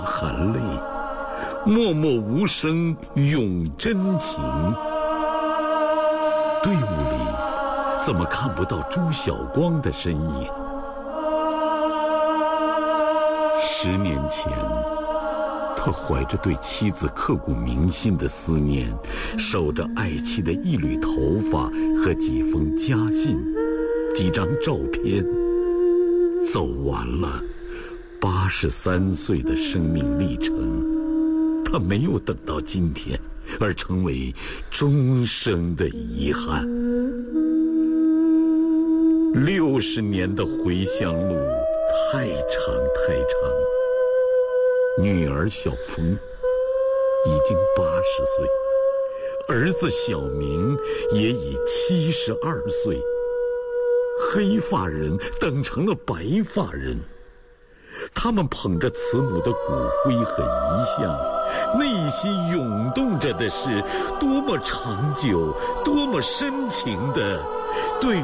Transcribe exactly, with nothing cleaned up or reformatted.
含泪，默默无声咏真情。队伍里怎么看不到朱晓光的身影？十年前，他怀着对妻子刻骨铭心的思念，守着爱妻的一缕头发和几封家信、几张照片，走完了八十三岁的生命历程。他没有等到今天，而成为终生的遗憾。六十年的回乡路太长太长。女儿小峰已经八十岁，儿子小明也已七十二岁。黑发人等成了白发人，他们捧着慈母的骨灰和遗像，内心涌动着的是多么长久、多么深情的对